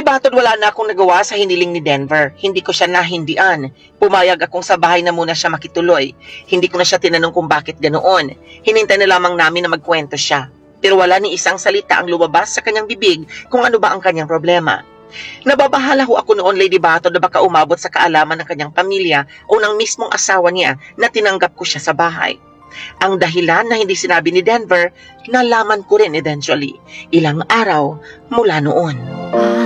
Batod wala na akong nagawa sa hiniling ni Denver. Hindi ko siya nahindian. Pumayag akong sa bahay na muna siya makituloy. Hindi ko na siya tinanong kung bakit ganoon. Hinintay na lamang namin na magkwento siya. Pero wala ni isang salita ang lumabas sa kanyang bibig kung ano ba ang kanyang problema. Nababahala ho ako noon, Lady Batod, na baka umabot sa kaalaman ng kanyang pamilya o ng mismong asawa niya na tinanggap ko siya sa bahay. Ang dahilan na hindi sinabi ni Denver, nalaman ko rin eventually, ilang araw mula noon.